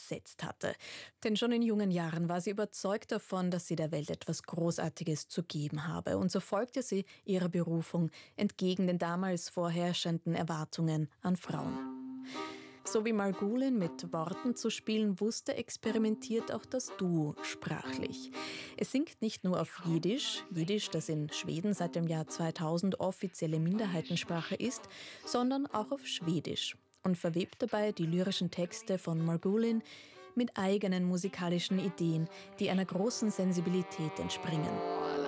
entsetzt hatte. Denn schon in jungen Jahren war sie überzeugt davon, dass sie der Welt etwas Großartiges zu geben habe. Und so folgte sie ihrer Berufung entgegen den damals vorherrschenden Erwartungen an Frauen. So wie Margolin mit Worten zu spielen wusste, experimentiert auch das Duo sprachlich. Es singt nicht nur auf Jiddisch, das in Schweden seit dem Jahr 2000 offizielle Minderheitensprache ist, sondern auch auf Schwedisch und verwebt dabei die lyrischen Texte von Margolin mit eigenen musikalischen Ideen, die einer großen Sensibilität entspringen.